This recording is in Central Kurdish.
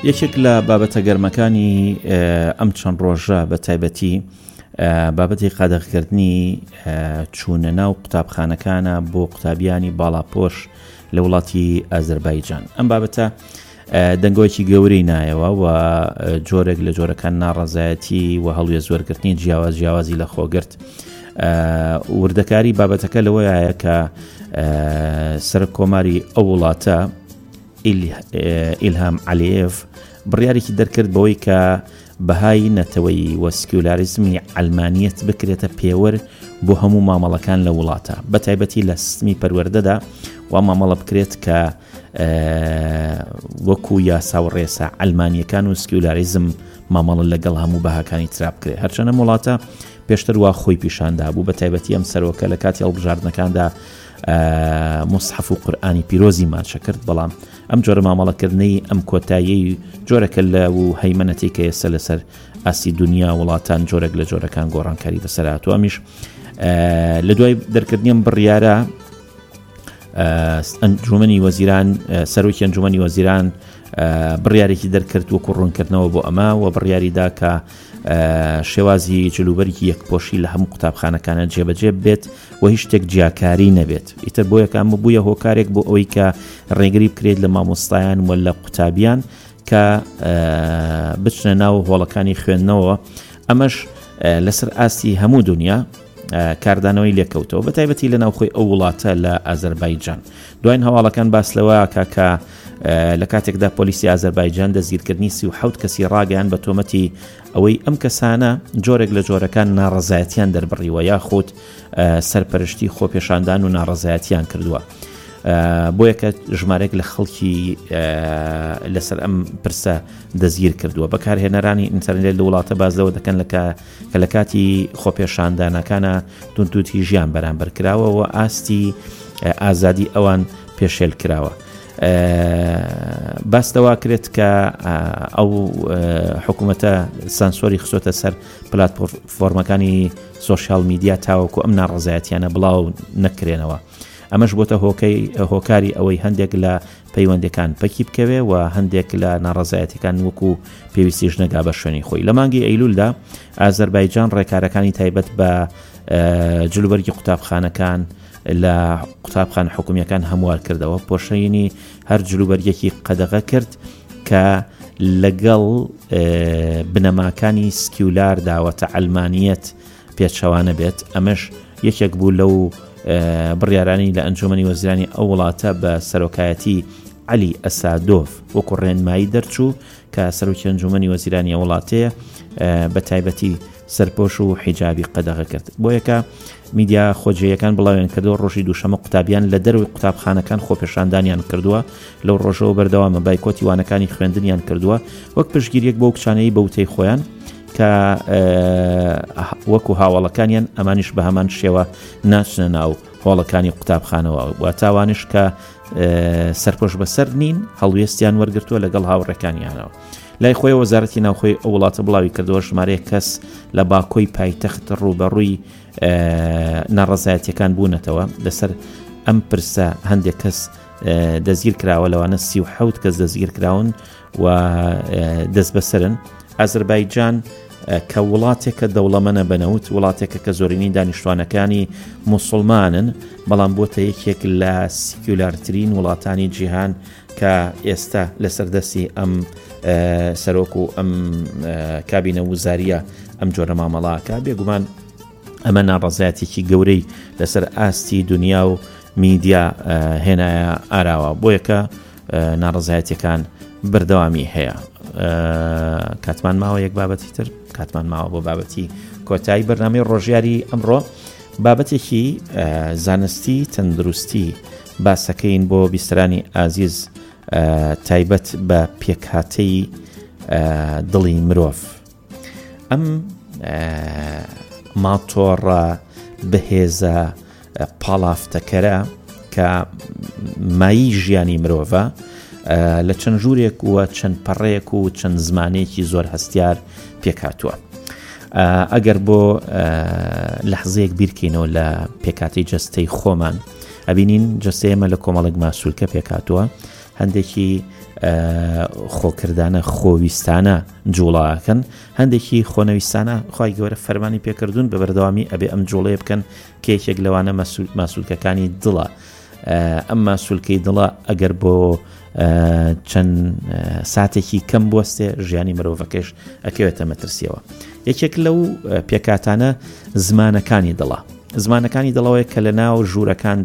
یەکێک لە بابەتە گەرمەکانی ئەم چەند ڕۆژە بە تایبەتی بابەتی قادەغکردنی چوونە ناو قوتابخانەکانە بۆ قوتابیانی باڵاپۆش لە وڵاتی ئازەربایجان. ئەم بابەتە دەنگۆیەکی گەورەی نایەوە و جۆرێک لە جۆرەکان ناڕەزایەتی و هەڵوێ زۆرگرتنی جیاوازی لە خۆگرت. وردەکاری بابەتەکە لەوەیە کە سەرۆک کۆماری ئەو وڵاتە ئیلهام عەلیێڤ بڕیارێکی دەرکرد بەوەی کە بەهای نەتەوەی و سکیولاریزمی ئەلمانیەت بکرێتە پێوەر بۆ هەموو مامەڵەکان لە وڵاتە، بە تایبەتی لە سیستمی پەروەردەدا و مامەڵە بکرێت کە وەکو یاسا و ڕێسا ئەلمانیەکان و سکیولاریزم مامەڵە لەگەڵ هەموو بەهاکانی ترا بکرێت. هەرچەنە وڵاتە پێشتر وا خۆی پیشاندا بوو، بە تایبەتی ئەم سەرۆکە لە کاتی هەڵبژاردنەکاندا مصحف و قورئانی پیرۆزی ماچە کرد، بەڵام ئەم جۆرە مامەڵەکردنەی ئەم کۆتایی جۆرەکە لە و هەیمەنەتی کە ئێستا لەسەر ئاسی دنیا وڵاتان جۆرێک لە جۆرەکان گۆڕانکاری بەسەرهاتووە. ئەمیش لە دوای دەرکردنی ئەم بڕیارە ئەنجومەنی وەزیران سەرۆکی ئەنجومەنی وەزیران بڕیارێکی دەرکرد وەکو ڕوونکردنەوە بۆ ئەمە و بڕیاریدا کە شێوازی جلوبەرێکی یەکپۆشی لە هەموو قوتابخانەکانە جێبەجێ بێت و هیچ شتێک جیاکاری نەبێت. ئیتر بۆ یەکەم بوویە هۆکارێک بۆ ئەوەی کە ڕێگری بکرێت لە مامۆستایان و لە قوتابیان کە بچنە ناو هۆڵەکانی خوێندنەوە. ئەمەش لەسەر ئاستی هەموو دنیا کاردانەوەی لێکەوتەوە، بە تایبەتی لە ناوخۆی ئەو وڵاتە لە ئازەربایجان. دوایین هەواڵەکان باس لەوە کە لە کاتێکدا پۆلیسی ئازەربایجان دەستگیرکردنی 37 کەسی ڕاگەیان بە تۆمەتی ئەوەی ئەم کەسانە جۆرێک لە جۆرەکان ناڕەزایەتیان دەربڕیوە یاخود سەرپەرشتی خۆپێشاندان و ناڕەزایەتیان کردووە. بۆ یەکە ژمارێک لە خەڵکی لەسەر ئەم پرسە دەستگیر کردووە. بەکارهێنەرانی ئینتەرنێت لە وڵاتە بازەوە دەکەن کە لە کاتی خۆپێشاندانەکانە تونتوتی ژیان بەرامبەر کراوە و ئاستی ئازادی ئەوان پێشێل کراوە. باستەوا کرێت کە ئەو حکوومەتە سانسۆری خسۆتە سەر پلاتفۆرمەکانی سۆشیال میدیا تاوەکو ئەم ناڕەزایەتیانە بڵاو نەکرێنەوە. ئەمەش بۆتە هۆکاری ئەوەی هەندێک لە پەیوەندەکان پەکی بکەوێ و هەندێک لە ناڕەزایەتەکان وەکو پێویستیش نەگا بە شوێنی خۆی. لە مانگی ئەیلولدا ئازەربایجان ڕێکارەکانی تایبەت بە جلوبەرگی قوتابخانەکان لە قوتابخانە حکومیەکان هەموار کردەوە. پۆشەینی هەر جلوبەرگێکی قەدەغە کرد کە لەگەڵ بنەماکانی سکیولار داوەتە ئەلمانیەت پێچەوانە بێت. ئەمەش یەکێک بوو لەو بڕیارانی لە ئەنجومەنی وەزیرانی ئەو وڵاتە بە سەرۆکایەتی عەلی ئەسادۆڤ وەکو ڕێنمایی دەرچوو کە سەرۆکی ئەنجومەنی وەزیرانی ئەو وڵاتەیە بە تایبەتی سەرپۆش و حیجابی قەدەغە کرد. بۆ یەکە میدیا خۆجێیەکان بڵاویان کردەوە ڕۆژی دووشەمە قوتابیان لە دەروی قوتابخانەکان خۆپێشاندانیان کردووە، لەو ڕۆژەوە بەردەوامە بایکۆتی وانەکانی خوێندنیان کردووە وەک پشتگیریەک بۆ کچانەی بە وتەی خۆیان کە وەکو هاوڵەکانیان ئەمانیش بە هەمان شێوە ناچنە ناو هۆڵەکانی قوتابخانەوە و تاوانش کە سەرپۆش بەسەر نین هەڵوێستیان وەرگرتووە لەگەڵ هاوڕێکانیانەوە. لای خۆی وەزارەتی ناوخۆی ئەو وڵاتە بڵاوی کردەوە ژمارەیە کەس لە باکۆی پایتەخت ڕوبەڕووی ناڕەزایەتیەکان بوونەتەوە. لەسەر ئەم پرسە هەندێک کەس دەستگیر کراوە، لەوانە 37 کەس دەستگیر کراون و دەست بەسەرن. ئازەربایجان کە وڵاتێکە دەوڵەمەنە بەنەوت، وڵاتێکە کە زۆرینی دانیشتوانەکانی موسڵمانن، بەڵام بۆتە یەکێک لە سیکولارترین وڵاتانی جیهان کە ئێستا لەسەردەستی ئەم سەرۆک و ئەم کابینە وزاریە ئەم جۆرە مامەڵاکە. بێگومان ئەمە ناڕەزایەتێکی گەورەی لەسەر ئاستی دنیا و میدیا هێنایە ئاراوە. بۆ یەکە ناڕەزایەتەکان بەردەوامی هەیە. کاتمان ماوە یەک بابەتی تر کاتمان ماوە بۆ بابەتی کۆتایی بەرنامەی ڕۆژیاری ئەمڕۆ بابەتێکی زانستی تەندروستی باسەکەین بۆ بیسترانی ئازیز تایبەت بە پێکهاتەی دڵی مرۆڤ. ئەم ماتۆڕە بەهێزە پاڵافتەکەرە کە مایی ژیانی مرۆڤە لە چەند ژوورێک و چەند پەڕەیەک و چەند زمانێکی زۆر هەستیار پێکهاتووە. ئەگەر بۆ لەحزەیەک بیرکەینەوە لە پێکهاتەی جەستەی خۆمان ئەبینین جەستەی ئێمە لە کۆمەڵێک ماسوولکە پێکهاتووە، هەندێکی خۆکردانە خۆویستانە جوڵاکەن هەندێکی خۆنەویستانە خی گەورە فەرمانی پێکردوون بە بەردەوامی ئەبێ ئەم جوڵەیە بکەن کە یەکێک لەوانە ماسوولکەکانی دڵە ئەم ماسوولکەی دڵە ئەگەر بۆ چەند ساتێکی کەم بوەستێ ژیانی مرۆڤەکەش ئەکەوێتە مەترسیەوە یەکێک لەو پێکاتانە زمانەکانی دڵە زمانەکانی دڵەوەی کە لە ناو ژوورەکان